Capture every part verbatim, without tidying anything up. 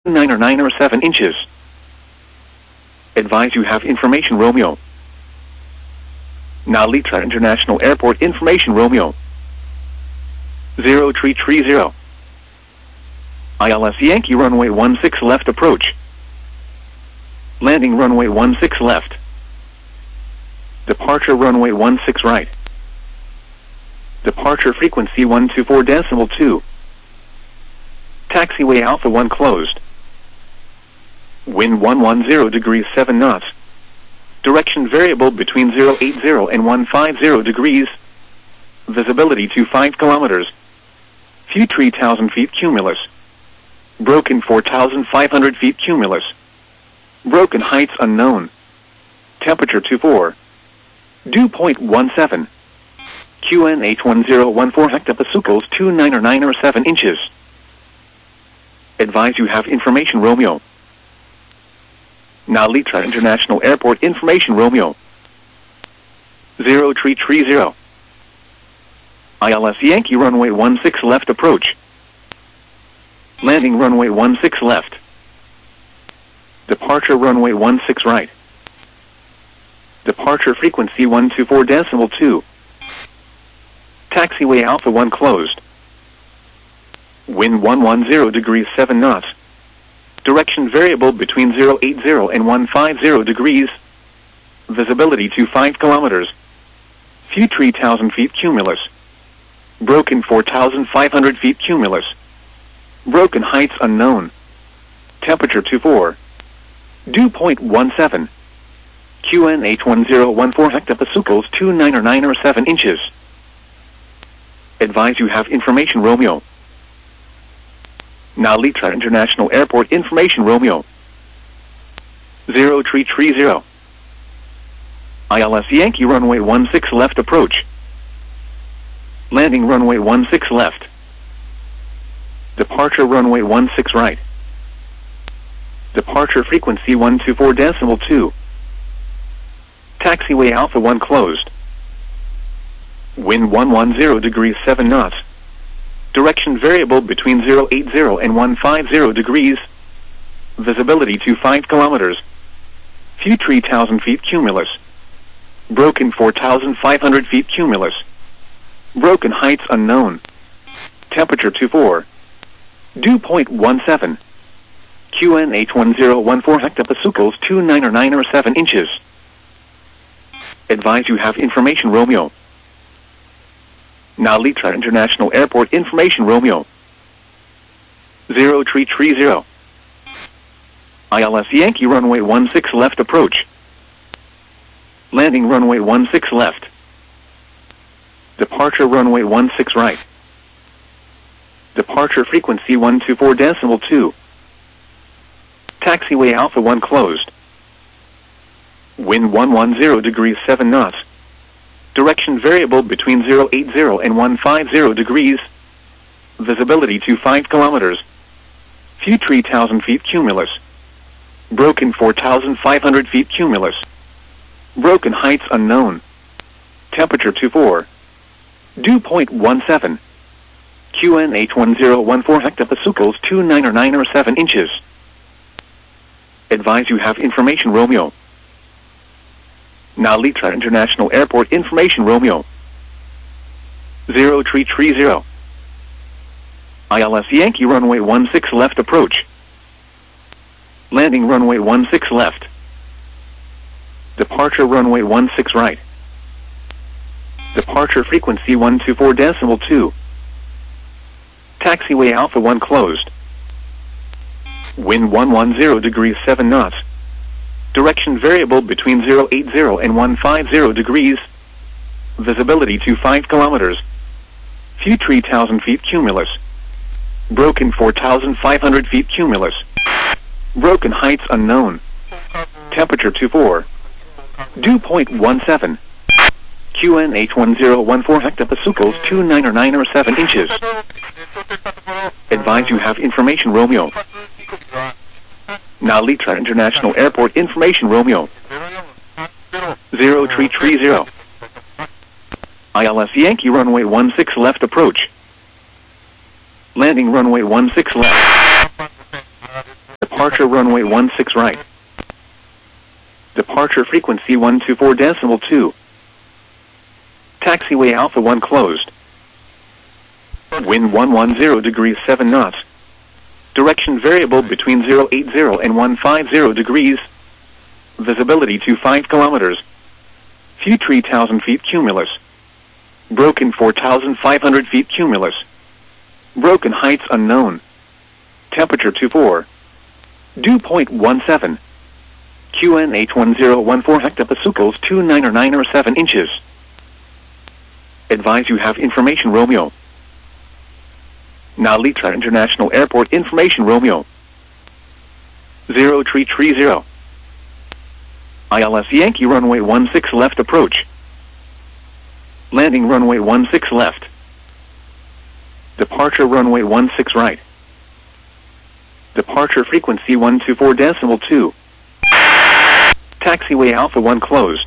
nine or nine or seven inches. Advise you have information Romeo. Now Litra International Airport information Romeo. zero three three zero. I L S Yankee runway one six left approach. Landing runway one six left. Departure runway one six right. Departure frequency one two four decimal two. Taxiway Alpha one closed. Wind one one zero degrees seven knots. Direction variable between zero eight zero and one five zero degrees. Visibility to five kilometers. View three thousand feet cumulus. Broken four thousand five hundred feet cumulus. Broken heights unknown. Temperature two four. Dew point one seven. Q N H one zero one four hectopascals two nine or nine or seven inches. Advise you have information Romeo. Now Litra International Airport information Romeo. zero three three zero. I L S Yankee runway one six left approach. Landing runway one six left. Departure runway one six right. Departure frequency one two four decimal two. Taxiway Alpha one closed. Wind one one zero degrees seven knots. Direction variable between zero eight zero and one five zero degrees. Visibility to five kilometers. View three thousand feet cumulus. Broken four thousand five hundred feet cumulus. Broken heights unknown. Temperature two four. Dew point one seven. Q N H one zero one four hectopascals two nine or nine or seven inches. Advise you have information Romeo. Now Litra International Airport information Romeo. zero three three zero. I L S Yankee runway one six left approach. Landing runway one six left. Departure runway one six right. Departure frequency one two four decimal two. Taxiway Alpha one closed. Wind one one zero degrees seven knots. Direction variable between zero eight zero and one five zero degrees. Visibility to five kilometers. View three thousand feet cumulus. Broken four thousand five hundred feet cumulus. Broken heights unknown. Temperature two four. Dew point one seven. Q N H one zero one four hectopascals two nine or nine or seven inches. Advise you have information Romeo. Now Litra International Airport information Romeo. zero three three zero. I L S Yankee runway one six left approach. Landing runway one six left. Departure runway one six right. Departure frequency one two four decimal two. Taxiway Alpha one closed. Wind one one zero degrees seven knots. Direction variable between zero eight zero and one five zero degrees. Visibility to five kilometers. View three thousand feet cumulus. Broken four thousand five hundred feet cumulus. Broken heights unknown. Temperature two four. Dew point one seven. Q N H one zero one four hectopascals two nine or nine or seven inches. Advise you have information Romeo. Now Litra International Airport information Romeo. zero three three zero. I L S Yankee runway one six left approach. Landing runway one six left. Departure runway one six right. Departure frequency one two four decimal two. Taxiway Alpha one closed. Wind one one zero degrees seven knots. Direction variable between zero eight zero and one five zero degrees. Visibility to five kilometers. View three thousand feet cumulus. Broken four thousand five hundred feet cumulus. Broken heights unknown. Temperature two four. Dew point one seven. Q N H one zero one four hectopascals two nine or nine or seven inches. Advise you have information Romeo. Now Litra International Airport information Romeo. zero three three zero. I L S Yankee runway one six left approach. Landing runway one six left. Departure runway one six right. Departure frequency one two four decimal two. Taxiway Alpha one closed. Wind one one zero degrees seven knots. Direction variable between zero eight zero and one five zero degrees. Visibility to five kilometers. Few three thousand feet cumulus. Broken four thousand five hundred feet cumulus. Broken heights unknown. Temperature two four. Dew point one seven. Q N H one zero one four hectopascals two nine or nine or seven inches. Advise you have information Romeo. Now Litra International Airport information Romeo. zero three three zero. I L S Yankee runway one six left approach. Landing runway one six left. Departure runway one six right. Departure frequency one two four decimal two. Taxiway Alpha one closed.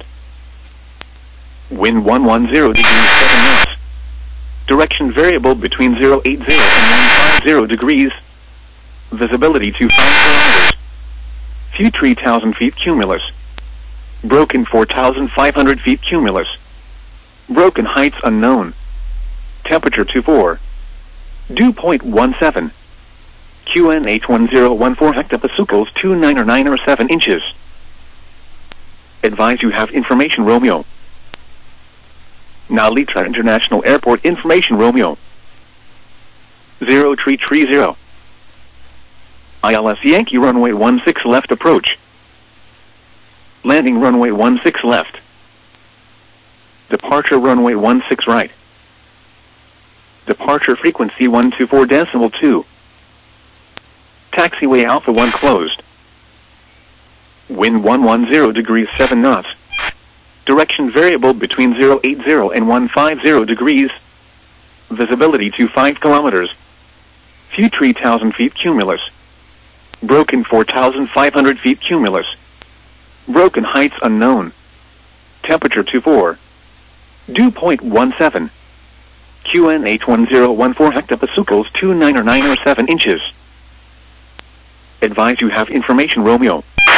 Wind one one zero degrees seven knots. Direction variable between zero eight zero and one five zero degrees. Visibility to five kilometers. Few three thousand feet cumulus. Broken four thousand five hundred feet cumulus. Broken heights unknown. Temperature two four. Dew point one seven. Q N H one zero one four hectopascals two nine or nine or seven inches. Advise you have information Romeo. Now Litra International Airport information Romeo. zero three three zero. I L S Yankee runway one six left approach. Landing runway one six left. Departure runway one six right. Departure frequency one two four decimal two. Taxiway Alpha one closed. Wind one one zero degrees seven knots. Direction variable between zero eight zero and one five zero degrees. Visibility to five kilometers. Few three thousand feet cumulus. Broken four thousand five hundred feet cumulus. Broken heights unknown. Temperature two four. Dew point one seven. Q N H one zero one four hectopascals two nine or nine or seven inches. Advise you have information Romeo.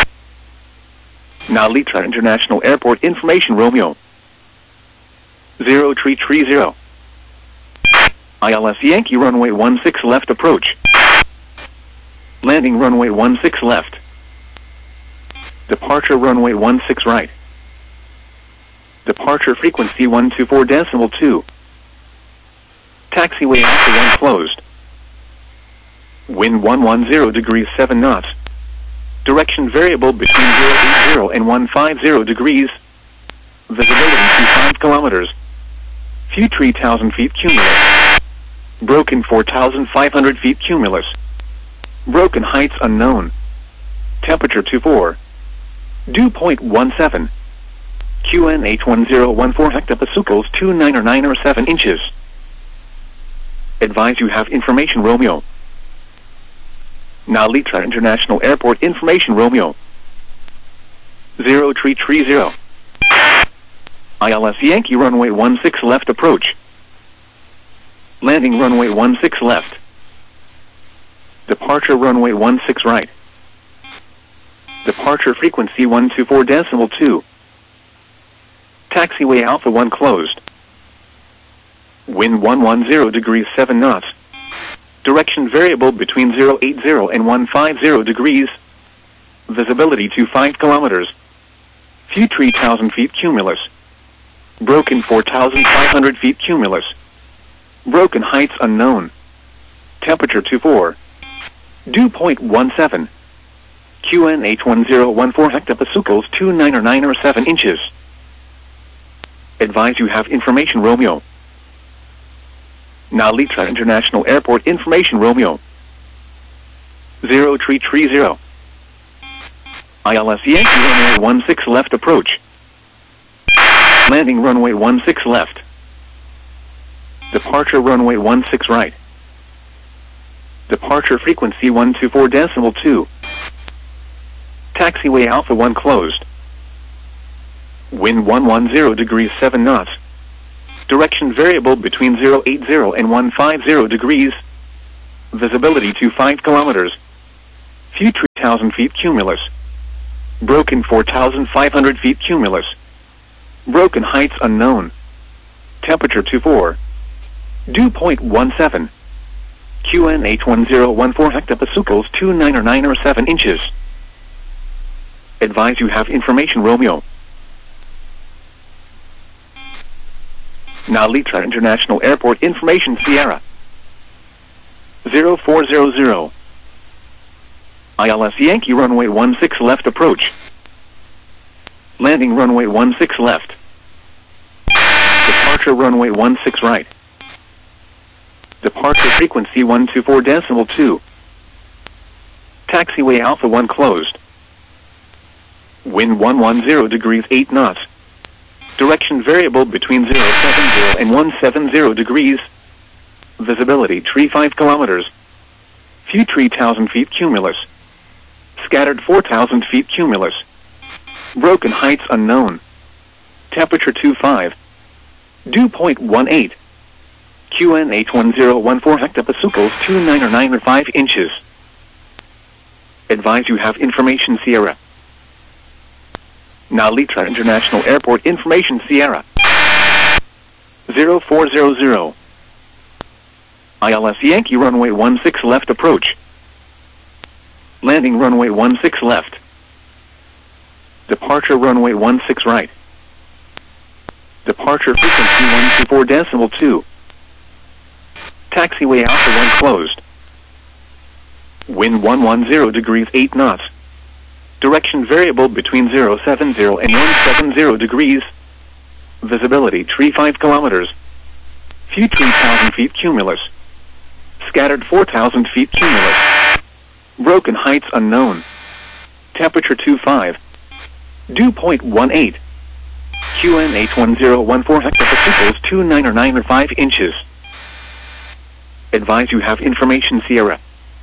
Now Litra International Airport information Romeo. zero three three zero. I L S Yankee runway one six left approach. Landing runway one six left. Departure runway one six right. Departure frequency one two four decimal two. Taxiway Alpha one closed. Wind one one zero degrees seven knots. Direction variable between zero eight zero and one five zero degrees. Visibility to five kilometers. Few three thousand feet cumulus. Broken four thousand five hundred feet cumulus. Broken heights unknown. Temperature two four. Dew point one seven. Q N H one zero one four hectopascals two nine or nine or seven inches. Advise you have information Romeo. Now Litra International Airport information Romeo. zero three three zero. I L S Yankee runway one six left approach. Landing runway one six left. Departure runway one six right. Departure frequency one two four decimal two. Taxiway Alpha one closed. Wind one one zero degrees seven knots. Direction variable between zero eight zero and one five zero degrees. Visibility to five kilometers. Few three thousand feet cumulus. Broken four thousand five hundred feet cumulus. Broken heights unknown. Temperature two four. Dew point one seven. Q N H one zero one four hectopascals two nine or nine or seven inches. Advise you have information Romeo. Now Litra International Airport information Romeo. zero three three zero. I L S Yankee runway one six left approach. Landing runway one six left. Departure runway one six right. Departure frequency one two four decimal two. Taxiway Alpha one closed. Wind one one zero degrees seven knots. Direction variable between zero eight zero and one five zero degrees. Visibility to five kilometers. Few thousand feet cumulus. Broken four thousand five hundred feet cumulus. Broken heights unknown. Temperature twenty-four. Dew point one seven. Q N H one zero one four hectopascals twenty-nine or nine or seven inches. Advise you have information Romeo. Nalitra International Airport information Sierra. zero four zero zero. I L S Yankee runway one six left approach. Landing runway one six left. Departure runway one six right. Departure frequency one two four decimal two. Taxiway Alpha one closed. Wind one ten degrees eight knots. Direction variable between zero seventy and one seventy degrees. Visibility tree five kilometers. Few three thousand feet cumulus. Scattered four thousand feet cumulus. Broken heights unknown. Temperature twenty-five. Dew point one eight. Q N H one zero one four hectopascals twenty-nine or nine or five inches. Advise you have information Sierra. Nalitra International Airport information Sierra. zero four zero zero. I L S Yankee runway one six left approach. Landing runway one six left. Departure runway one six right. Departure frequency one two four decimal two. Taxiway Alpha one closed. Wind one ten degrees eight knots. Direction variable between zero seventy and one seventy degrees. Visibility tree five kilometers. Few three thousand feet cumulus. Scattered four thousand feet cumulus. Broken heights unknown. Temperature twenty-five. Dew point one eight. Q N H one zero one four hectopascals twenty-nine or nine or five inches. Advise you have information Sierra.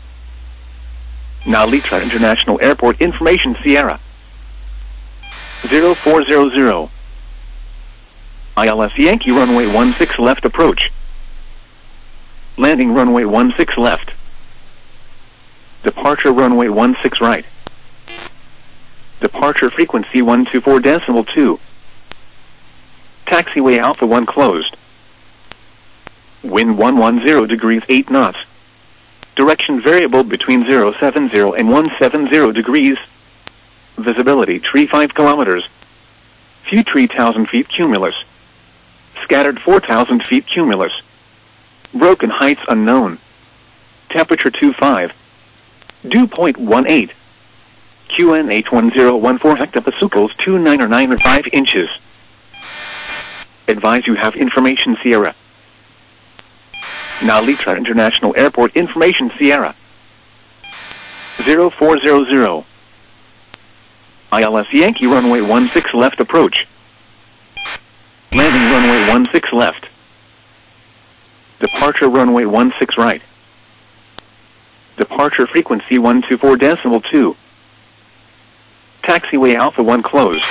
Nalitra International Airport information Sierra. zero four zero zero. I L S Yankee runway one six left approach. Landing runway one six left. Departure runway one six right. Departure frequency one two four decimal two. Taxiway Alpha one closed. Wind one ten degrees eight knots. Direction variable between zero seventy and one seventy degrees. Visibility tree five kilometers. Few three thousand feet cumulus. Scattered four thousand feet cumulus. Broken heights unknown. Temperature twenty-five. Dew point one eight. Q N H one zero one four hectopascals twenty-nine or nine or five inches. Advise you have information Sierra. Nalitra International Airport information Sierra. zero four zero zero. I L S Yankee runway one six left approach. Landing runway one six left. Departure runway one six right. Departure frequency one two four decimal two. Taxiway Alpha one closed.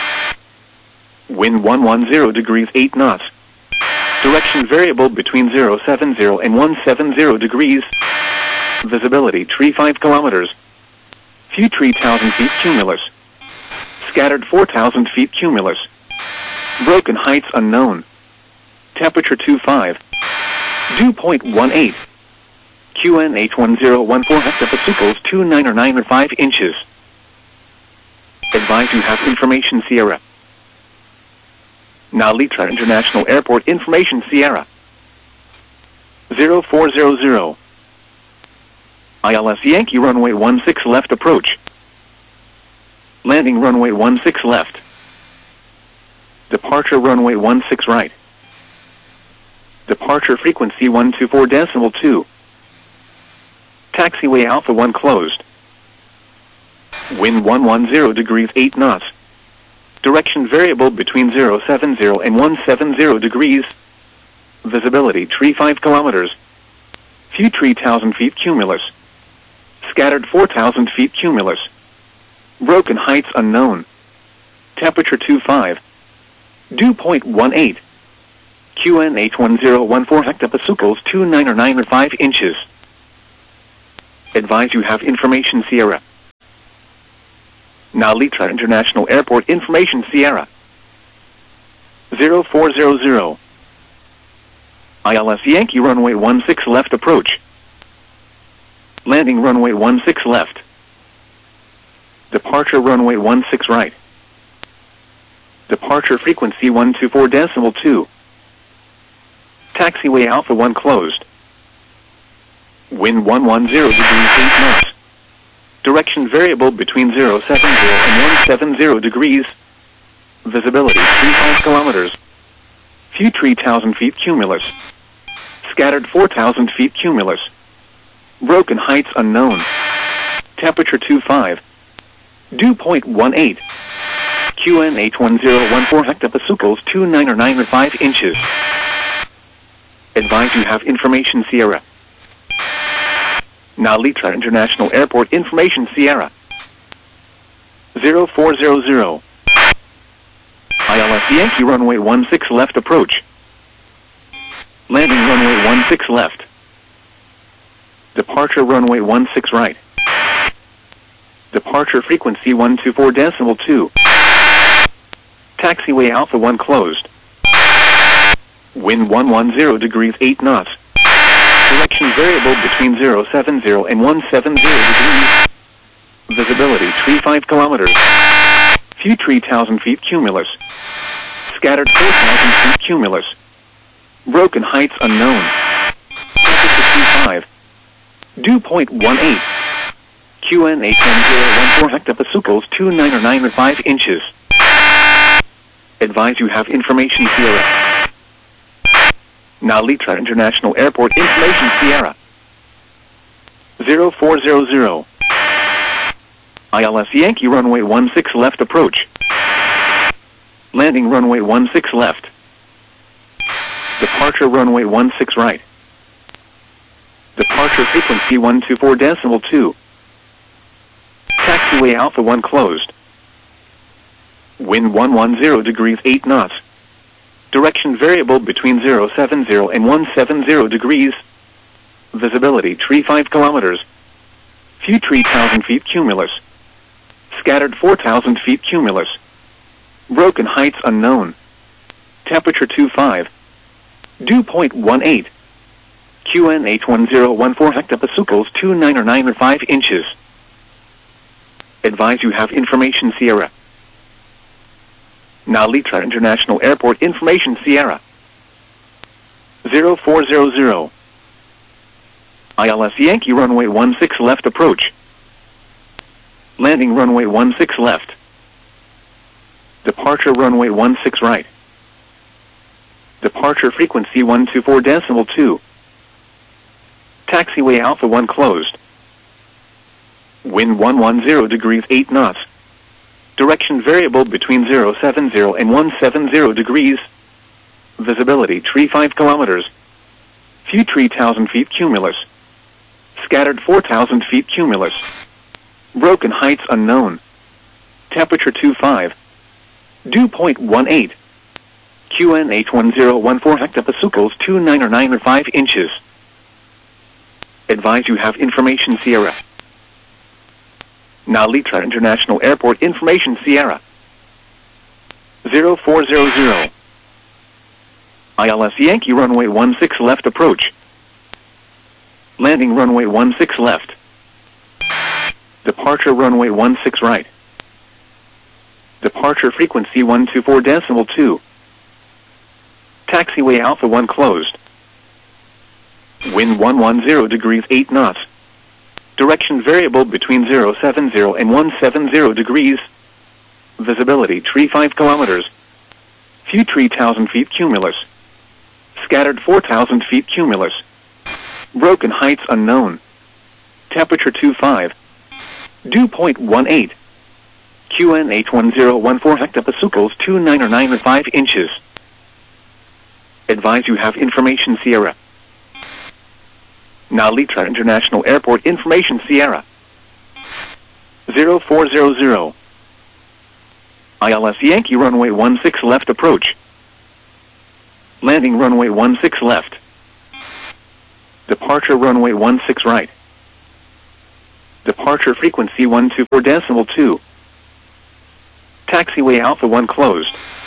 Wind one ten degrees eight knots. Direction variable between zero seventy and one seventy degrees. Visibility tree five kilometers. Few three thousand feet cumulus. Scattered four thousand feet cumulus. Broken heights unknown. Temperature twenty-five. Dew point one eight. Q N H one zero one four hectopascals twenty-nine or nine or five inches. Advise you have information Sierra. Nalitra International Airport information Sierra. zero four zero zero. I L S Yankee runway one six left approach. Landing runway one six left. Departure runway one six right. Departure frequency one two four decimal two. Taxiway Alpha one closed. Wind one ten degrees eight knots. Direction variable between zero seventy and one seventy degrees. Visibility tree five kilometers. Few three thousand feet cumulus. Scattered four thousand feet cumulus. Broken heights unknown. Temperature twenty-five. Dew point one eight. Q N H one zero one four hectopascals twenty-nine or nine or five inches. Advise you have information Sierra. Now Litra International Airport information Sierra. zero four zero zero. I L S Yankee runway one six left approach. Landing runway one six left. Departure runway one six right. Departure frequency one two four decimal two. Taxiway Alpha one closed. Wind one one zero degrees eight knots. Direction variable between zero seven zero and one seven zero degrees. Visibility three five kilometers. View three thousand feet cumulus. Scattered four thousand feet cumulus. Broken heights unknown. Temperature two five. Dew point one eight. Q N H one zero one four hectopascals two nine or nine or five inches. Advise you have information Sierra. Now Litra International Airport information Sierra. zero four zero zero. I L S Yankee runway one six left approach. Landing runway one six left. Departure runway one six right. Departure frequency one two four decimal two. Taxiway Alpha one closed. Wind one one zero degrees eight knots. Direction variable between zero seven zero and one seven zero degrees. Visibility three five kilometers. View three thousand feet cumulus. Scattered four thousand feet cumulus. Broken heights unknown. Temperature two five. Dew point one eight. Q N H one zero one four hectopascals two nine or nine or five inches. Advise you have information Sierra. Now Litra International Airport information Sierra. zero four zero zero. I L S Yankee runway one six left approach. Landing runway one six left. Departure runway one six right. Departure frequency one two four decimal two. Taxiway Alpha one closed. Wind one one zero degrees eight knots. Direction variable between zero seven zero and one seven zero degrees. Visibility three five kilometers. View three thousand feet cumulus. Scattered four thousand feet cumulus. Broken heights unknown. Temperature two five. Dew point one eight. Q N H one zero one four hectopascals two nine or nine or five inches. Advise you have information Sierra. Now Litra International Airport information Sierra. zero four zero zero. I L S Yankee runway one six left approach. Landing runway one six left. Departure runway one six right. Departure frequency one two four decimal two. Taxiway Alpha one closed. Wind one one zero degrees eight knots. Direction variable between zero seven zero and one seven zero degrees. Visibility three five kilometers. View three thousand feet cumulus. Scattered four thousand feet cumulus. Broken heights unknown. Temperature two five. Dew point one eight. Q N H one zero one four hectopascals two nine or nine or five inches. Advise you have information Sierra. Now Litra International Airport information Sierra. zero four zero zero. I L S Yankee runway one six left approach. Landing runway one six left. Departure runway one six right. Departure frequency one two four decimal two. Taxiway Alpha one closed. Wind one one zero degrees eight knots. Direction variable between zero seven zero and one seven zero degrees. Visibility three five kilometers. View three thousand feet cumulus. Scattered four thousand feet cumulus. Broken heights unknown. Temperature two five. Dew point one eight. Q N H one zero one four hectopascals two nine or nine or five inches. Advise you have information Sierra. Now Litra International Airport information Sierra. zero four zero zero. I L S Yankee runway one six left approach. Landing runway one six left. Departure runway one six right. Departure frequency one two four decimal two. Taxiway Alpha one closed.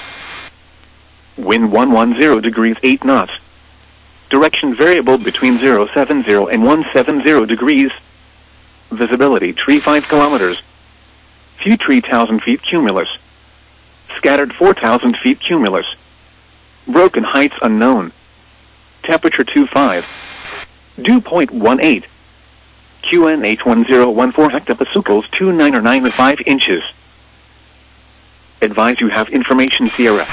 Wind one one zero degrees eight knots. Direction variable between zero seven zero and one seven zero degrees. Visibility tree five kilometers. View three thousand feet cumulus. Scattered four thousand feet cumulus. Broken heights unknown. Temperature two five. Dew point one eight. Q N H one zero one four hectopascals two nine or nine or five inches. Advise you have information Sierra.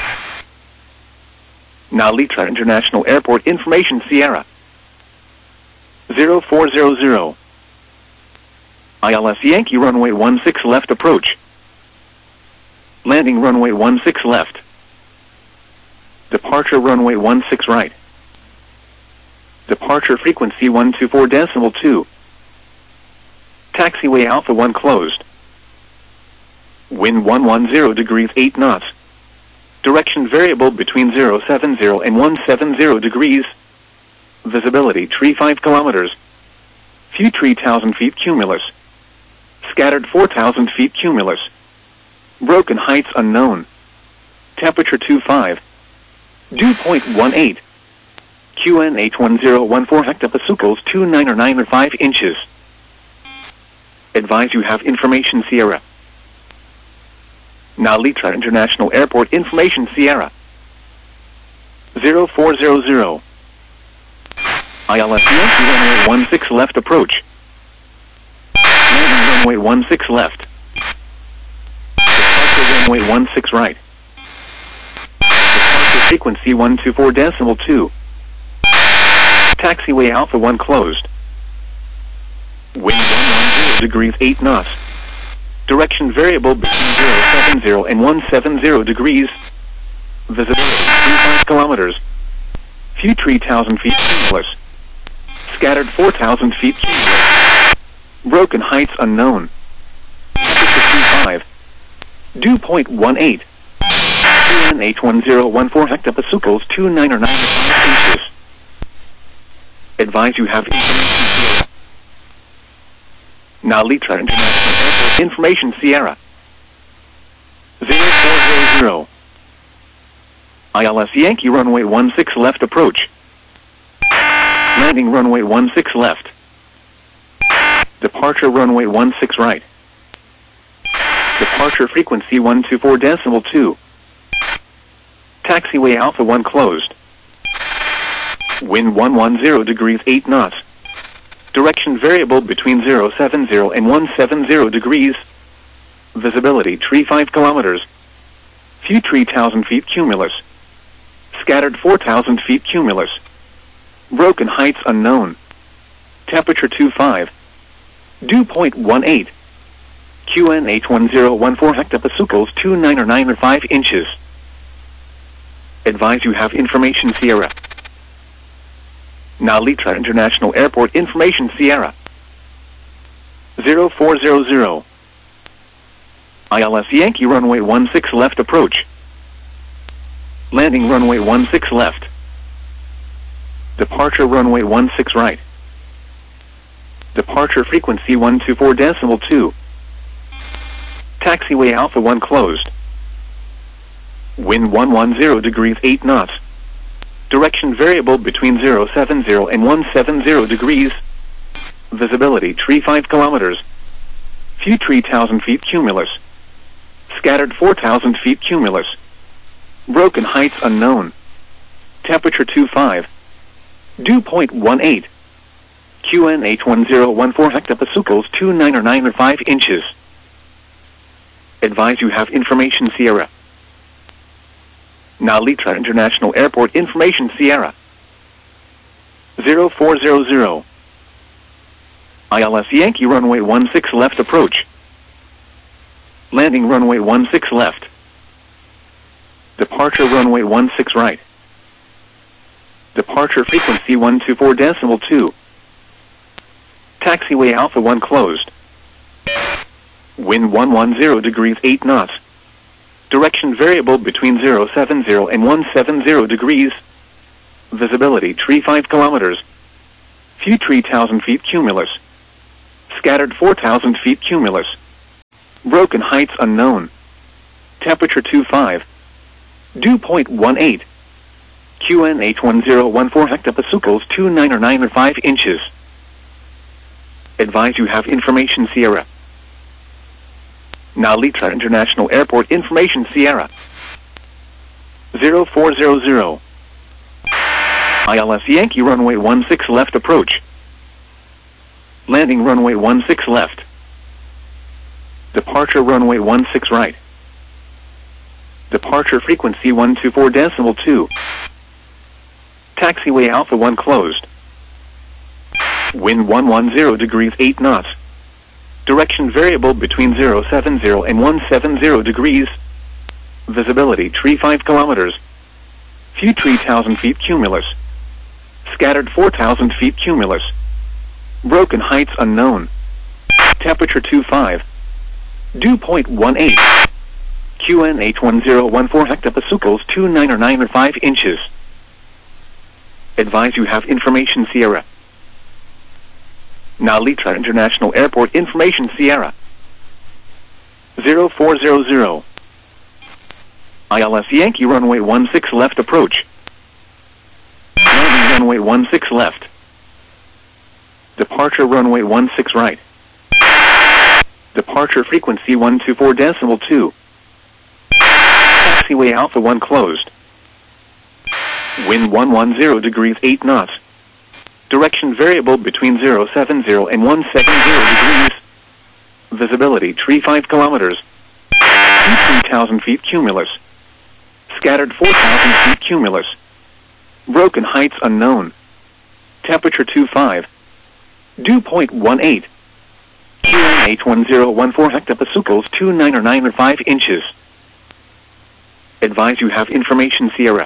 Now Litra International Airport information Sierra. zero four zero zero. I L S Yankee runway one six left approach. Landing runway one six left. Departure runway one six right. Departure frequency one two four decimal two. Taxiway Alpha one closed. Wind one one zero degrees eight knots. Direction variable between zero seven zero and one seven zero degrees. Visibility tree five kilometers. View three thousand feet cumulus. Scattered four thousand feet cumulus. Broken heights unknown. Temperature two five. Dew point one eight. Q N H one zero one four hectopascals two nine or nine or five inches. Advise you have information Sierra. Now Litra International Airport information Sierra. zero four zero zero. I L S Yankee runway one six left approach. Landing runway one six left. Departure runway one six right. Departure frequency one two four decimal two. Taxiway Alpha one closed. Wind one one zero degrees eight knots. Direction variable between zero seven zero and one seven zero degrees. Visibility three five kilometers. View three thousand feet cumulus. Scattered four thousand feet cumulus. Broken heights unknown. Temperature two five. Dew point one eight. Q N H one zero one four hectopascals two nine or nine or five inches. Advise you have information Sierra. Now Litra International Airport information Sierra. zero four zero zero. I L S Yankee runway one six left approach. Landing runway one six left. Departure runway one six right. Departure frequency one two four decimal two. Taxiway Alpha one closed. Wind one one zero degrees eight knots. Direction variable between zero seven zero and one seven zero degrees. Visibility tree five kilometers. View three thousand feet cumulus. Scattered four thousand feet cumulus. Broken heights unknown. Temperature two five. Dew point one eight. Q N H one zero one four hectopascals two nine or nine or five inches. Advise you have information Sierra. Now Litra International Airport information Sierra. zero four zero zero. I L S Yankee runway one six left approach. Landing runway one six left. Departure runway one six right. Departure frequency one two four decimal two. Taxiway Alpha one closed. Wind one one zero degrees eight knots. Direction variable between zero seven zero and one seven zero degrees. Visibility tree five kilometers. View three thousand feet cumulus. Scattered four thousand feet cumulus. Broken heights unknown. Temperature two five. Dew point one eight. Q N H one zero one four hectopascals two nine or nine or five inches. Advise you have information Sierra. Now Litra International Airport information Sierra. zero four zero zero. I L S Yankee runway one six left approach. Landing runway one six left. Departure runway one six right. Departure frequency one two four decimal two. Taxiway Alpha one closed. Wind one one zero degrees eight knots. Direction variable between zero seven zero and one seven zero degrees. Visibility tree five kilometers. View three thousand feet cumulus. Scattered four thousand feet cumulus. Broken heights unknown. Temperature two five. Dew point one eight. Q N H one zero one four hectopascals two nine or nine or five inches. Advise you have information Sierra. Now Litra International Airport information Sierra. zero four zero zero. I L S Yankee runway one six left approach. Landing runway one six left. Departure runway one six right. Departure frequency one two four decimal two. Taxiway Alpha one closed. Wind one one zero degrees eight knots. Direction variable between zero seven zero and one seven zero degrees. Visibility tree five kilometers. Few three thousand feet cumulus. Scattered four thousand feet cumulus. Broken heights unknown. Temperature two five. Dew point one eight. Q N H one zero one four hectopascals two nine or nine or five inches. Advise you have information Sierra. Now Litra International Airport information Sierra. zero four zero zero. I L S Yankee runway one six left approach. Landing runway one six left. Departure runway one six right. Departure frequency one two four decimal two. Taxiway Alpha one closed. Wind one one zero degrees eight knots. Direction variable between zero seven zero and one seven zero degrees. Visibility tree five kilometers. three thousand feet cumulus. Scattered four thousand feet cumulus. Broken heights unknown. Temperature two five. Dew point one eight. Q N H one zero one four hectopascals two nine or nine or five inches. Advise you have information Sierra.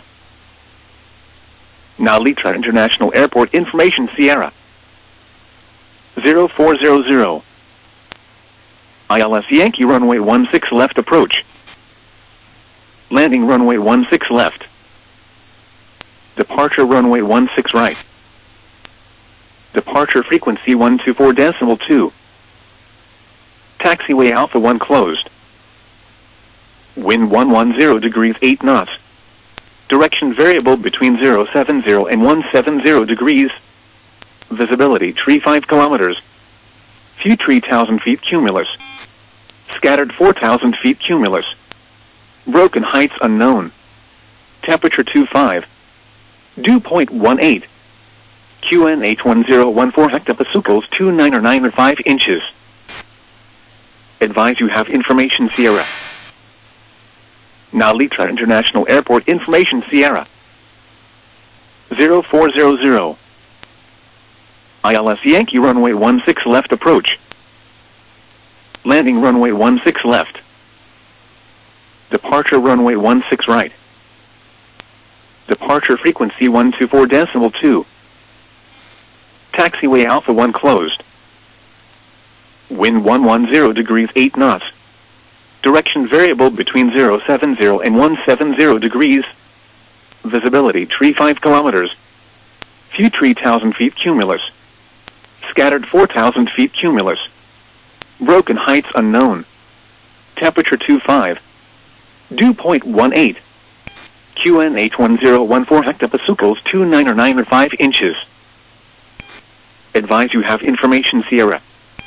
Now Litra International Airport information Sierra. zero four zero zero. I L S Yankee runway one six left approach. Landing runway one six left. Departure runway one six right. Departure frequency one two four decimal two. Taxiway Alpha one closed. Wind one one zero degrees eight knots. Direction variable between zero seven zero and one seven zero degrees. Visibility tree five kilometers. Few three thousand feet cumulus. Scattered four thousand feet cumulus. Broken heights unknown. Temperature two five. Dew point one eight. Q N H one zero one four hectopascals two nine or nine or five inches. Advise you have information Sierra. Now Litra International Airport information Sierra. zero four zero zero. I L S Yankee runway one six left approach. Landing runway one six left. Departure runway one six right. Departure frequency one two four decimal two. Taxiway Alpha one closed. Wind one one zero degrees eight knots. Direction variable between zero seven zero and one seven zero degrees. Visibility tree five kilometers. Few three thousand feet cumulus. Scattered four thousand feet cumulus. Broken heights unknown. Temperature two five. Dew point one eight. Q N H one zero one four hectopascals two nine or nine or five inches. Advise you have information Sierra.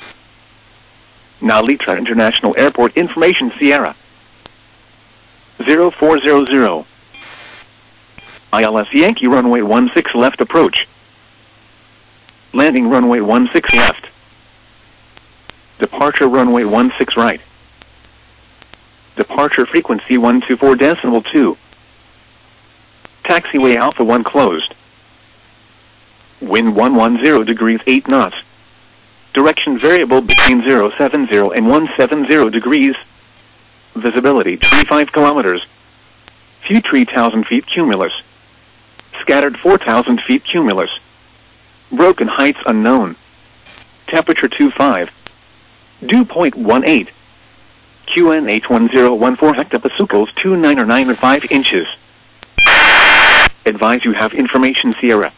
Now Litra International Airport information Sierra. zero four zero zero. I L S Yankee runway one six left approach. Landing runway one six left. Departure runway one six right. Departure frequency one two four decimal two. Taxiway Alpha one closed. Wind one one zero degrees eight knots. Direction variable between zero seven zero and one seven zero degrees. Visibility tree five kilometers. Few three thousand feet cumulus. Scattered four thousand feet cumulus. Broken heights unknown. Temperature two five. Dew point one eight. Q N H one zero one four hectopascals two nine or nine or five inches. Advise you have information Sierra.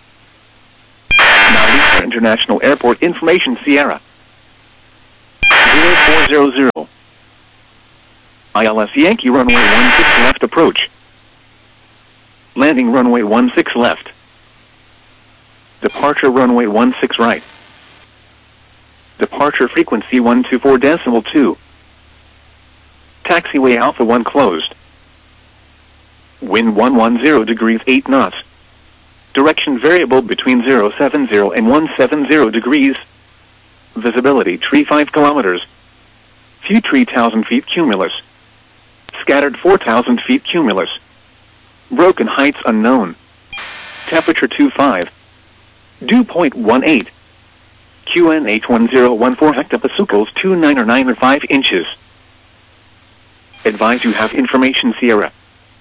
Now Litra International Airport information Sierra. zero four zero zero. I L S Yankee runway one six left approach. Landing runway one six left. Departure runway one six right. Departure frequency one two four decimal two. Taxiway Alpha one closed. Wind one one zero degrees eight knots. Direction variable between zero seven zero and one seven zero degrees. Visibility tree five kilometers. View three thousand feet cumulus. Scattered four thousand feet cumulus. Broken heights unknown. Temperature two five. Dew point one eight. Q N H one zero one four hectopascals two nine or nine or five inches. Advise you have information Sierra.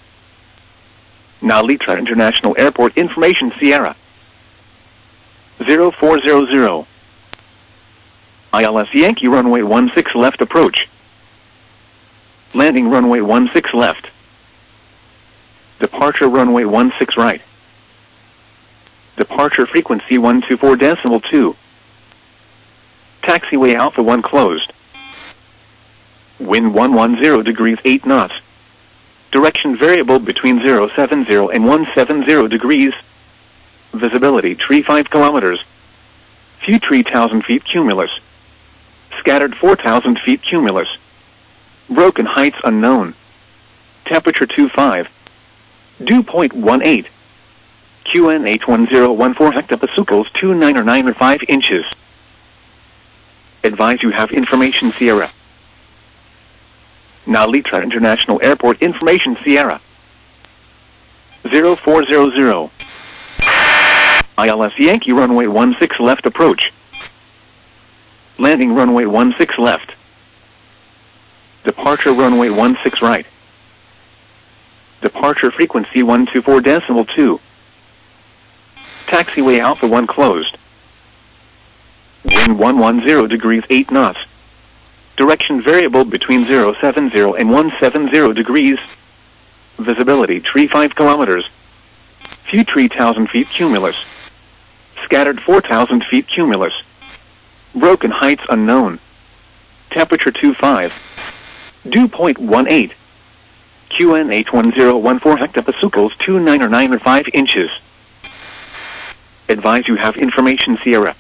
Now Litra International Airport information Sierra. zero four zero zero. I L S Yankee runway one six left approach. Landing runway one six left. Departure runway one six right. Departure frequency one two four decimal two. Taxiway Alpha one closed. Wind one one zero degrees eight knots. Direction variable between zero seven zero and one seven zero degrees. Visibility tree five kilometers. View three thousand feet cumulus. Scattered four thousand feet cumulus. Broken heights unknown. Temperature two five. Dew point one eight. Q N H one zero one four hectopascals two nine or nine or five inches. Advise you have information Sierra. Now Litra International Airport information Sierra. zero four zero zero. I L S Yankee runway one six left approach. Landing runway one six left. Departure runway one six right. Departure frequency one two four decimal two. Taxiway Alpha one closed. Wind one one zero degrees eight knots. Direction variable between zero seven zero and one seven zero degrees. Visibility tree five kilometers. View three thousand feet cumulus. Scattered four thousand feet cumulus. Broken heights unknown. Temperature two five. Dew point one eight. Q N H one zero one four hectopascals two nine or nine or five inches. Advise you have information Sierra.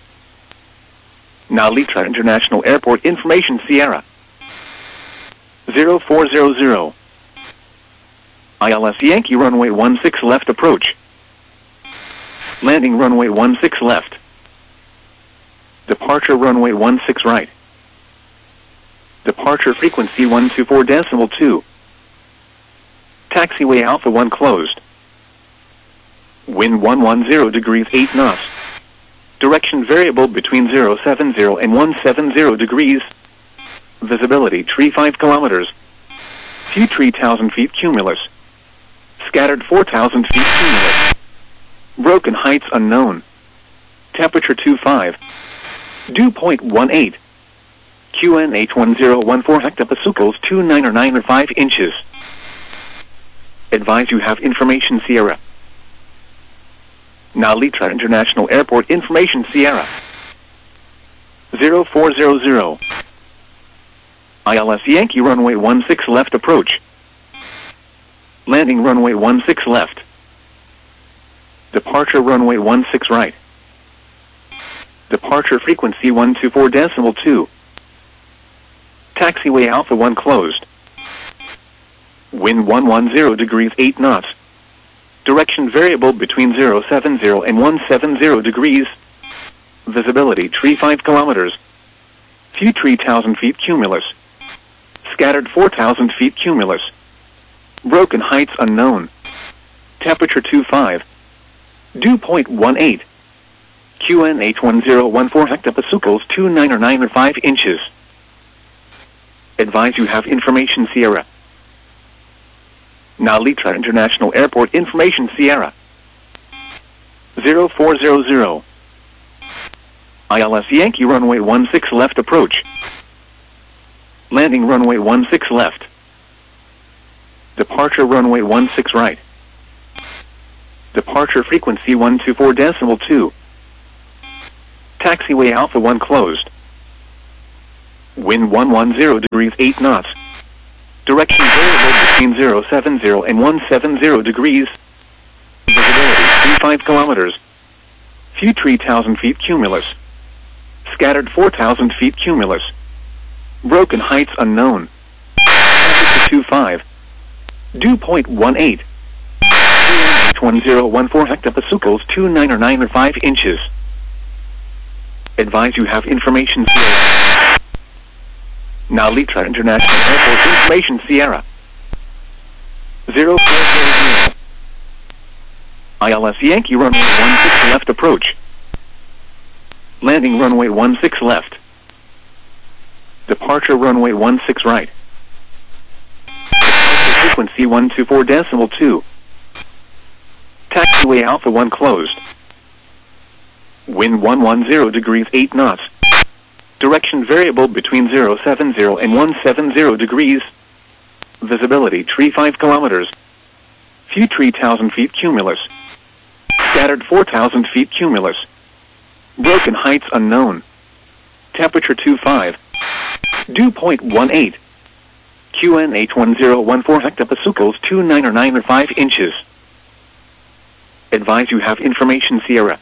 Now Litra International Airport information Sierra. zero four zero zero. I L S Yankee runway one six left approach. Landing runway one six left. Departure runway one six right. Departure frequency one two four decimal two. Taxiway Alpha one closed. Wind one one zero degrees eight knots. Direction variable between zero seven zero and one seven zero degrees. Visibility tree five kilometers. View three thousand feet cumulus. Scattered four thousand feet cumulus. Broken heights unknown. Temperature two five. Dew point one eight. Q N H one zero one four hectopascals two nine or nine or five inches. Advise you have information Sierra. Now Litra International Airport information Sierra. zero four zero zero. I L S Yankee runway one six left approach. Landing runway one six left. Departure runway one six right. Departure frequency one two four decimal two. Taxiway Alpha one closed. Wind one one zero degrees eight knots. Direction variable between zero seven zero and one seven zero degrees. Visibility tree five kilometers. View three thousand feet cumulus. Scattered four thousand feet cumulus. Broken heights unknown. Temperature two five. Dew point one eight. Q N H one zero one four hectopascals two nine or nine or five inches. Advise you have information Sierra. Now Litra International Airport information Sierra. zero four zero zero. I L S Yankee runway one six left approach. Landing runway one six left. Departure runway one six right. Departure frequency one two four decimal two. Taxiway Alpha one closed. Wind one one zero degrees eight knots. Direction variable between zero seventy and one seventy degrees. Visibility thirty-five kilometers. View three thousand feet cumulus. Scattered four thousand feet cumulus. Broken heights unknown. Temperature twenty-five. Dew point one eight. H one zero one four hectopascals two nine or nine or five inches. Advise you have information Sierra. Now Litra International Airport information Sierra. zero four zero zero. I L S Yankee runway one six left approach. Landing runway one six left. Departure runway one six right. Departure frequency one two four decimal two. Taxiway Alpha one closed. Wind one one zero degrees eight knots. Direction variable between zero seventy and one seventy degrees. Visibility thirty-five kilometers. View three thousand feet cumulus. Scattered four thousand feet cumulus. Broken heights unknown. Temperature twenty-five. Dew point one eight. Q N H one zero one four hectopascals two nine or nine or five inches. Advise you have information Sierra.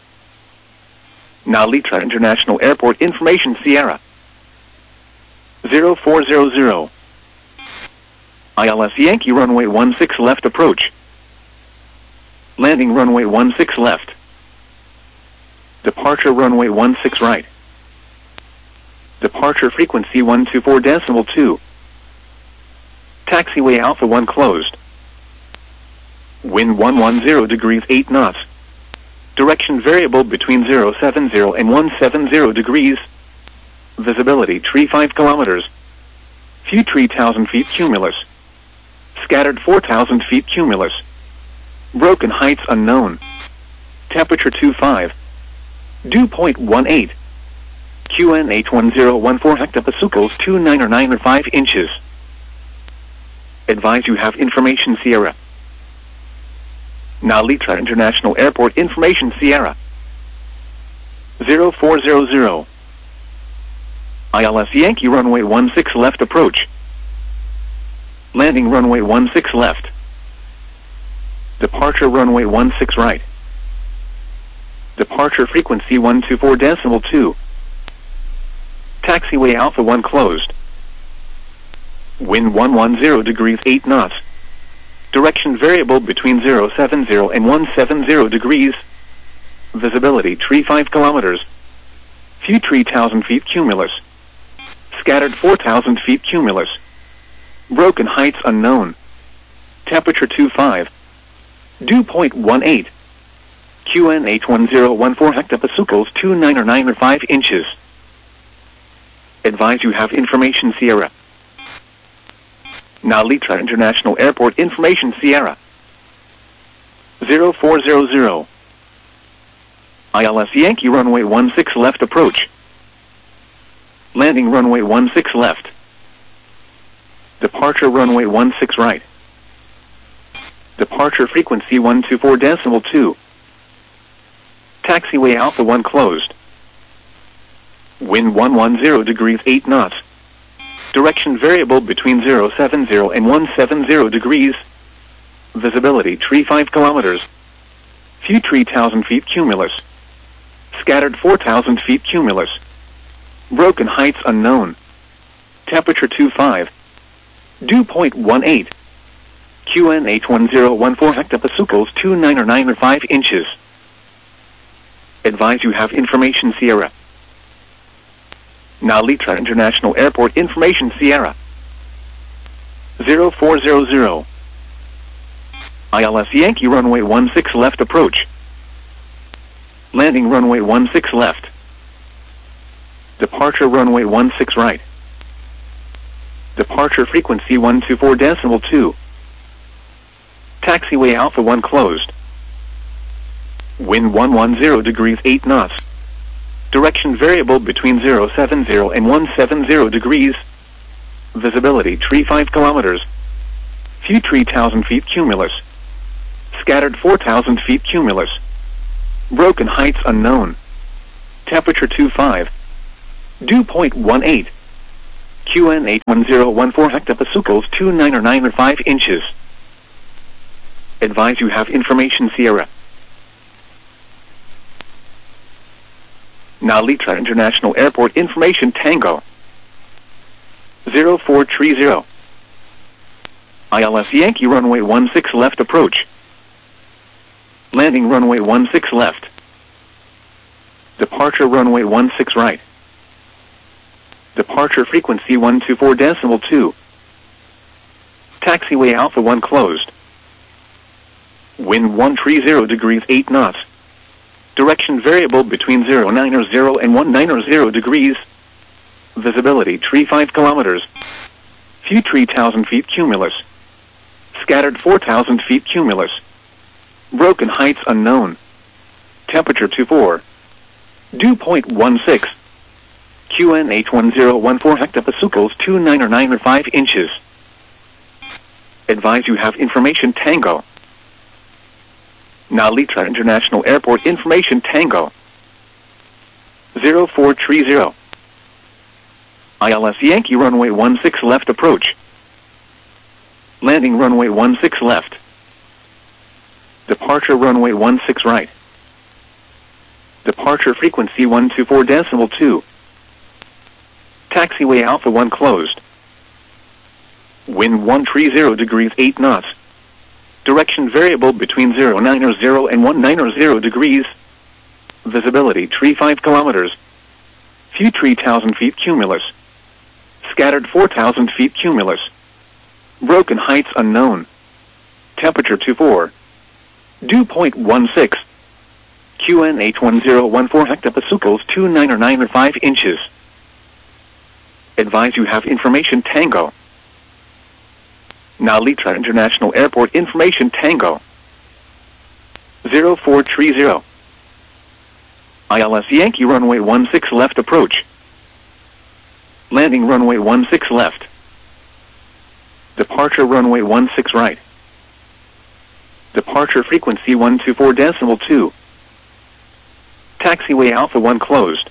Now Litra International Airport information Sierra. zero four zero zero. I L S Yankee runway one six left approach. Landing runway one six left. Departure runway one six right. Departure frequency one two four decimal two. Taxiway Alpha one closed. Wind one one zero degrees eight knots. Direction variable between zero seventy and one seventy degrees. Visibility thirty-five kilometers. View three thousand feet cumulus. Scattered four thousand feet cumulus. Broken heights unknown. Temperature twenty-five. Dew point one eight. Q N H one zero one four hectopascals two nine or nine or five inches. Advise you have information Sierra. Now Litra International Airport information Sierra. zero four zero zero. I L S Yankee runway one six left approach. Landing runway one six left. Departure runway one six right. Departure frequency one two four decimal two. Taxiway Alpha one closed. Wind one one zero degrees eight knots. Direction variable between zero seventy and one seventy degrees. Visibility thirty-five kilometers. View three thousand feet cumulus. Scattered four thousand feet cumulus. Broken heights unknown. Temperature twenty-five. Dew point one eight. Q N H one zero one four hectopascals two nine or nine or five inches. Advise you have information Sierra. Now Litra International Airport information Sierra. zero four zero zero. I L S Yankee runway one six left approach. Landing runway one six left. Departure runway one six right. Departure frequency one two four decimal two. Taxiway Alpha one closed. Wind one one zero degrees eight knots. Direction variable between zero seventy and one seventy degrees. Visibility thirty-five kilometers. View three thousand feet cumulus. Scattered four thousand feet cumulus. Broken heights unknown. Temperature twenty-five. Dew point one eight. Q N H one zero one four hectopascals two nine or nine or five inches. Advise you have information Sierra. Now Litra International Airport information Sierra. zero four zero zero. I L S Yankee runway one six left approach. Landing runway one six left. Departure runway one six right. Departure frequency one two four decimal two. Taxiway Alpha one closed. Wind one one zero degrees eight knots. Direction variable between zero seventy and one seventy degrees. Visibility thirty-five kilometers. View three thousand feet cumulus. Scattered four thousand feet cumulus. Broken heights unknown. Temperature twenty-five. Dew point one eight. Q N eight one zero one four hectopascals two nine or nine or five inches. Advise you have information Sierra. Nalitra International Airport information Tango. zero four three zero. I L S Yankee runway one six left approach. Landing runway one six left. Departure runway one six right. Departure frequency one two four decimal two. Taxiway Alpha one closed. Wind one three zero degrees eight knots. Direction variable between zero nine or zero and one nine or zero degrees. Visibility three five kilometers. View three thousand feet cumulus. Scattered four thousand feet cumulus. Broken heights unknown. Temperature two four. Dew point one six. Q N eight one zero one four hectopascals two nine or nine or five inches. Advise you have information Tango. Nalitra International Airport information Tango. zero four three zero. I L S Yankee runway one six left approach. Landing runway one six left. Departure runway one six right. Departure frequency one two four decimal two. Taxiway Alpha one closed. Wind one three zero degrees eight knots. Direction variable between zero nine or zero and one nine or zero degrees. Visibility three five kilometers. View three thousand feet cumulus. Scattered four thousand feet cumulus. Broken heights unknown. Temperature two four. Dew point one six. Q N eight one zero one four hectopascals two nine or nine or five inches. Advise you have information Tango. Nalitra International Airport information Tango. zero four three zero. I L S Yankee runway one six left approach. Landing runway one six left. Departure runway one six right. Departure frequency one two four decimal two. Taxiway Alpha one closed.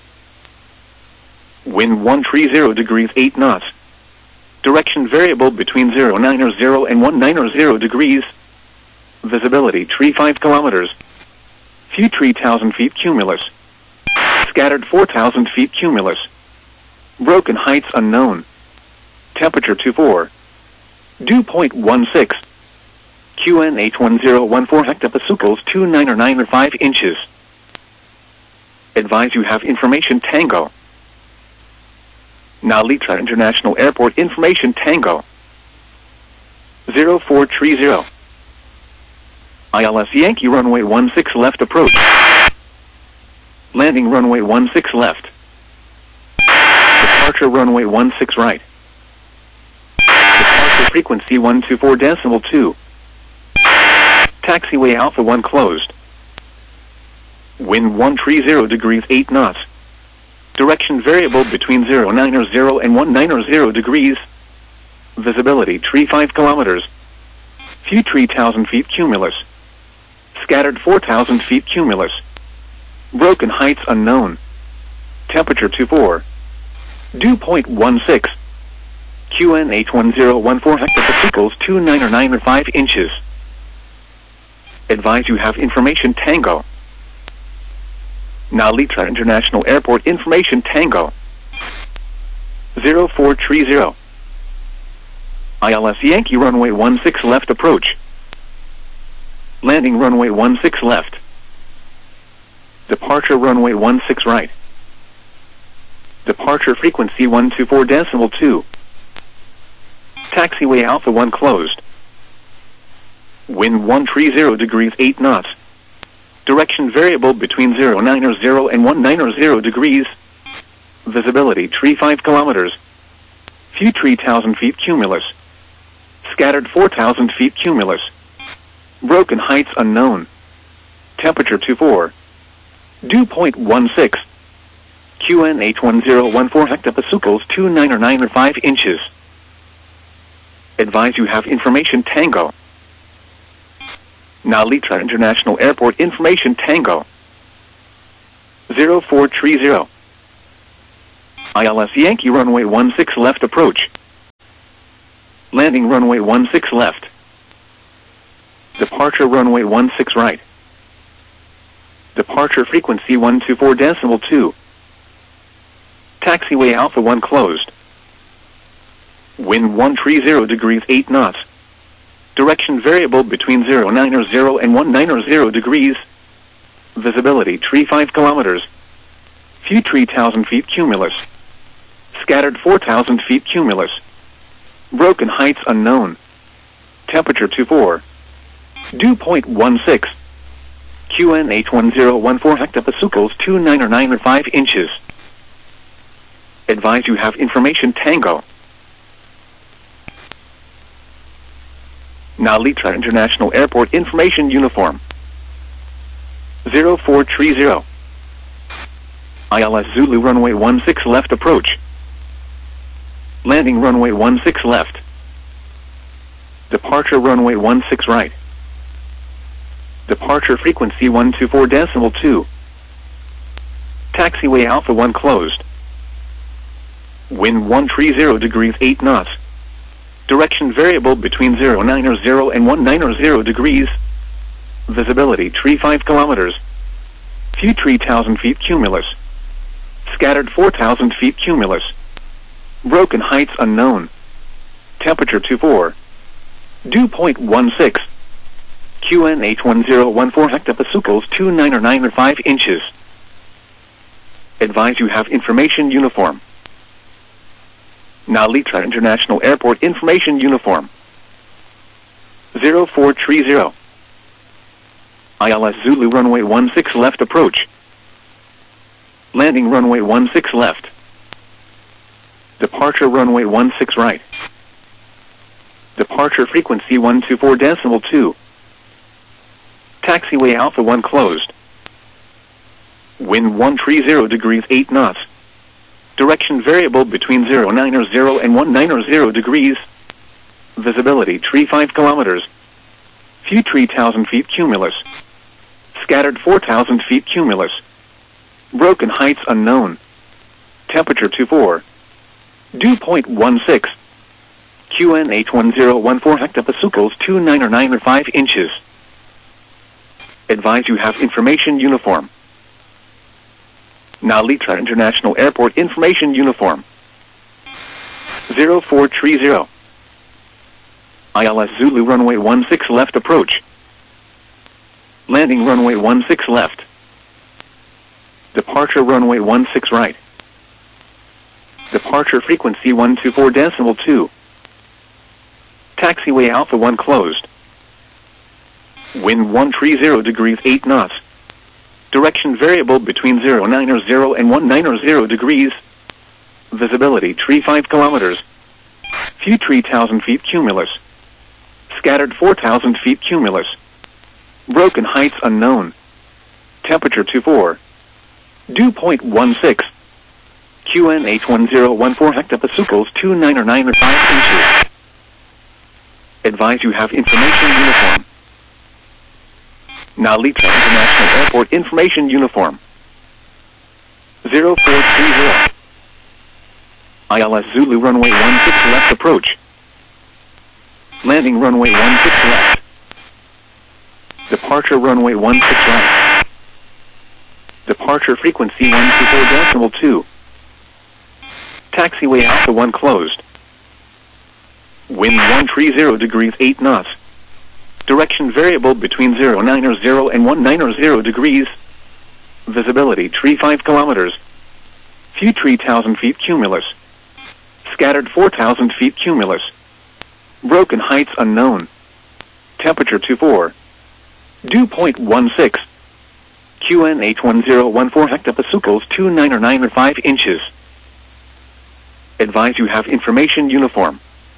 Wind one three zero degrees eight knots. Direction variable between zero nine or zero and one nine or zero degrees. Visibility three five kilometers. View three thousand feet cumulus. Scattered four thousand feet cumulus. Broken heights unknown. Temperature two four. Dew point one six. Q N eight one zero one four hectopascals two nine or nine or five inches. Advise you have information Tango. Nalitra International Airport information Tango. zero four three zero. I L S Yankee runway one six left approach. Landing runway one six left. Departure runway one six right. Departure frequency one two four decimal two. Taxiway Alpha one closed. Wind one three zero degrees eight knots. Direction variable between zero nine or zero and one nine or zero degrees. Visibility three five kilometers. View three thousand feet cumulus. Scattered four thousand feet cumulus. Broken heights unknown. Temperature two four. Dew point one six. Q N eight one zero one four hectopascals two nine or nine or five inches. Advise you have information Tango. Nalitra International Airport information Tango. zero four three zero. I L S Yankee runway one six left approach. Landing runway one six left. Departure runway one six right. Departure frequency one two four decimal two. Taxiway Alpha one closed. Wind one three zero degrees eight knots. Direction variable between zero nine or zero and one nine or zero degrees. Visibility three five kilometers. View three thousand feet cumulus. Scattered four thousand feet cumulus. Broken heights unknown. Temperature two four. Dew point one six. Q N eight one zero one four hectopascals two nine or nine or five inches. Advise you have information Tango. Nalitra International Airport information Tango. zero four three zero. I L S Yankee runway one six left approach. Landing runway one six left. Departure runway one six right. Departure frequency one two four decimal two. Taxiway Alpha one closed. Wind one three zero degrees eight knots. Direction variable between zero nine zero and one nine zero degrees. Visibility three five kilometers. View three thousand feet cumulus. Scattered four thousand feet cumulus. Broken heights unknown. Temperature two four. Dew point one six. Q N H one zero one four hectopascals two nine nine five inches. Advise you have information Tango. Nalitra International Airport Information Uniform. zero four three zero. I L S Zulu runway one six left approach. Landing runway one six left. Departure runway one six right. Departure frequency one two four decimal two. Taxiway Alpha one closed. Wind one three zero degrees eight knots. Direction variable between zero nine zero and one nine zero degrees. Visibility three five kilometers. View three thousand feet cumulus. Scattered four thousand feet cumulus. Broken heights unknown. Temperature two four. Dew point one six. Q N H one zero one four hectopascals two nine nine five inches. Advise you have information uniform. Nalitra International Airport Information Uniform. zero four three zero. I L S Zulu runway one six left approach. Landing runway one six left. Departure runway one six right. Departure frequency one two four decimal two. Taxiway Alpha one closed. Wind one three zero degrees eight knots. Direction variable between zero nine zero and one nine zero degrees. Visibility three five kilometers. View three thousand feet cumulus. Scattered four thousand feet cumulus. Broken heights unknown. Temperature two four. Dew point one six. Q N H one zero one four hectopascals two nine nine five inches. Advise you have information uniform. Nalitra International Airport Information Uniform. zero four three zero. I L S Zulu runway one six left approach. Landing runway one six left. Departure runway one six right. Departure frequency one two four decimal two. Taxiway Alpha one closed. Wind one three zero degrees eight knots. Direction variable between zero nine zero and one nine zero degrees. Visibility three five kilometers. View three thousand feet cumulus. Scattered four thousand feet cumulus. Broken heights unknown. Temperature two four. Dew point one six. Q N H one zero one four hectopascals two nine nine five inches. Advise you have information uniform. Nalitra International Airport Information Uniform. zero four three zero. I L S Zulu runway one six left approach. Landing runway one six left. Departure runway one six right. Departure frequency one two four decimal two. Taxiway Alpha one closed. Wind one three zero degrees eight knots. Direction variable between zero nine zero and one nine zero degrees. Visibility three five kilometers. View three thousand feet cumulus. Scattered four thousand feet cumulus. Broken heights unknown. Temperature two four. Dew point one six. Q N H one zero one four hectopascals two nine nine five inches. Advise you have information uniform.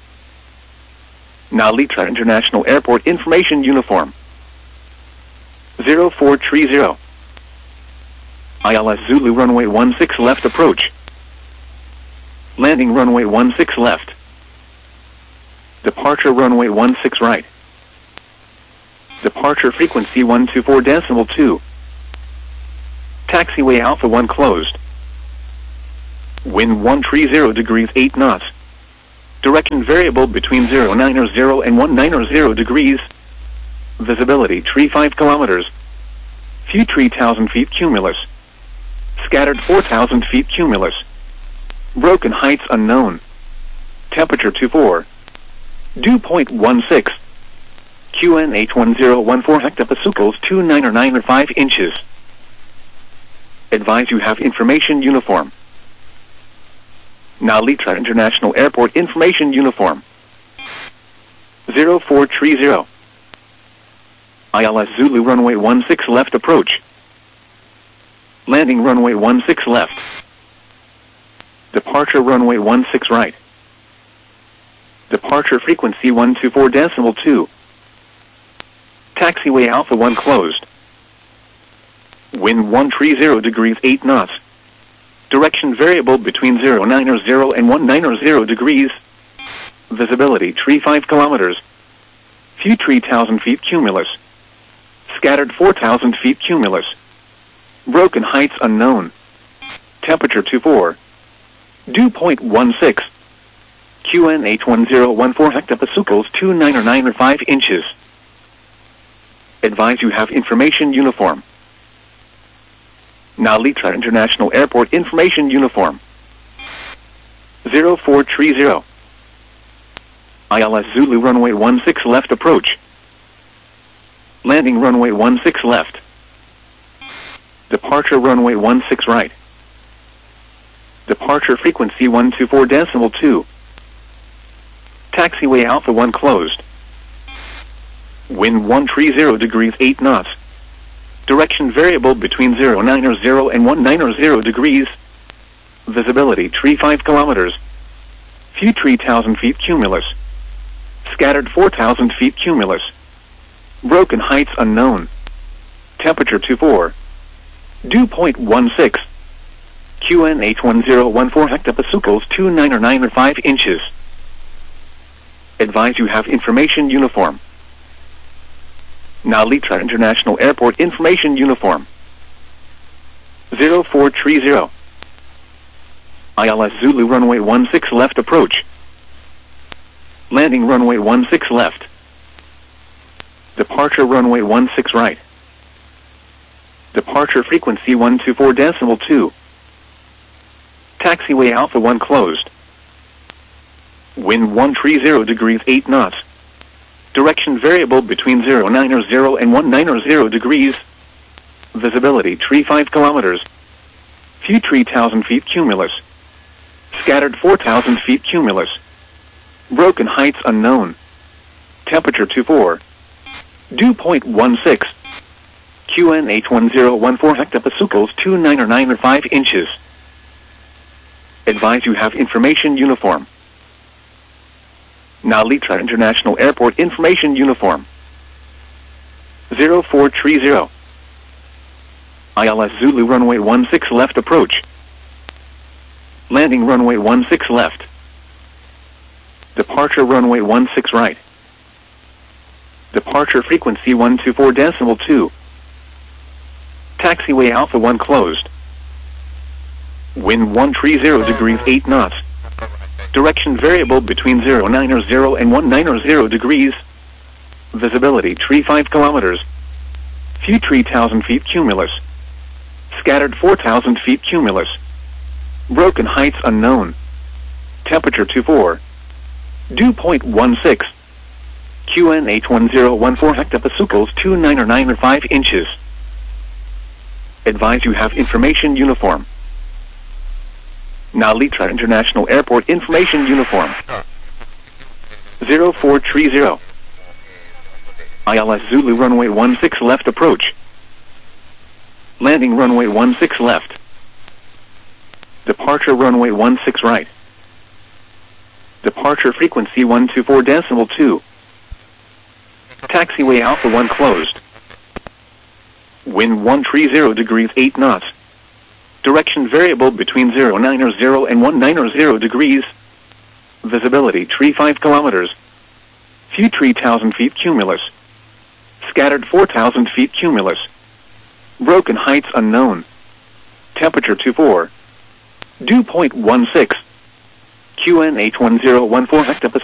Nalitra International Airport Information Uniform. zero four three zero. I L S Zulu runway one six left approach. Landing runway one six left. Departure runway one six right. Departure frequency one two four decimal two. Taxiway Alpha one closed. Wind one three zero degrees eight knots. Direction variable between zero nine zero and one nine zero degrees. Visibility three five kilometers. View three thousand feet cumulus. Scattered four thousand feet cumulus. Broken heights unknown. Temperature two four. Dew point one six. Q N H one zero one four hectopascals two nine or nine or five inches. Advise you have information uniform. Now Litra International Airport information uniform. zero four three zero. I L S Zulu runway one six left approach. Landing runway one six left. Departure runway one six right. Departure frequency one two four decimal two. Taxiway Alpha one closed. Wind one three zero degrees eight knots. Direction variable between zero nine zero and one nine zero degrees. Visibility three five kilometers. View three thousand feet cumulus. Scattered four thousand feet cumulus. Broken heights unknown. Temperature two four. Dew point one six. Q N H one zero one four hectopascals two nine or nine or five inches. Advise you have information uniform. Now Litra International Airport information uniform. zero four three zero. I L S Zulu runway one six left approach. Landing runway one six left. Departure runway one six right. Departure frequency one two four decimal two. Taxiway Alpha one closed. Wind one three zero degrees eight knots. Direction variable between zero nine zero and one nine zero degrees. Visibility three five kilometers. View three thousand feet cumulus. Scattered four thousand feet cumulus. Broken heights unknown. Temperature two four. Dew point one six. Q N H one zero one four hectopascals two nine or nine or five inches. Advise you have information uniform. Now Litra International Airport information uniform. zero four three zero. I L S Zulu runway one six left approach. Landing runway one six left. Departure runway one six right. Departure frequency one two four decimal two. Taxiway Alpha one closed. Wind one three zero degrees eight knots. Direction variable between zero nine zero and one nine zero degrees. Visibility three five kilometers. View three thousand feet cumulus. Scattered four thousand feet cumulus. Broken heights unknown. Temperature two four. Dew point one six. Q N H one zero one four hectopascals two nine or nine or five inches. Advise you have information uniform. Now Litra International Airport information uniform. zero four three zero. I L S Zulu runway one six left approach. Landing runway one six left. Departure runway one six right. Departure frequency one two four decimal two. Taxiway Alpha one closed. Wind one three zero degrees eight knots. Direction variable between zero nine zero and one nine zero degrees. Visibility three five kilometers. View three thousand feet cumulus. Scattered four thousand feet cumulus. Broken heights unknown. Temperature two four. Dew point one six. Q N H one zero one four hectopascals two nine or nine or five inches. Advise you have information uniform. Now Litra International Airport information uniform. zero four three zero. I L S Zulu runway one six left approach. Landing runway one six left. Departure runway one six right. Departure frequency one two four decimal two. Taxiway Alpha one closed. Wind one three zero degrees eight knots. Direction variable between zero nine zero and one nine zero degrees. Visibility three five kilometers. View three thousand feet cumulus. Scattered four thousand feet cumulus. Broken heights unknown. Temperature two four. Dew point one six. Q N H one zero one four Octopus